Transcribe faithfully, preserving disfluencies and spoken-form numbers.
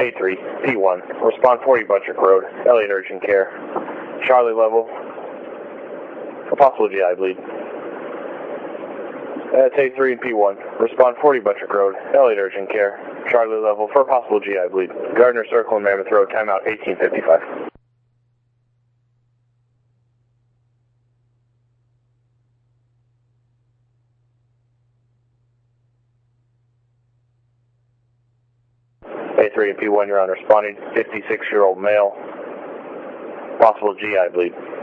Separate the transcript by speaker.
Speaker 1: A three, P one, respond forty Buttrick Road, Elliott urgent care. Charlie level, for possible G I bleed. That's A three and P one, respond forty Buttrick Road, Elliott urgent care. Charlie level, for possible G I bleed. Gardner Circle and Mammoth Road, timeout eighteen fifty-five. A three and P one, you're on responding, fifty-six-year-old male, possible G I bleed.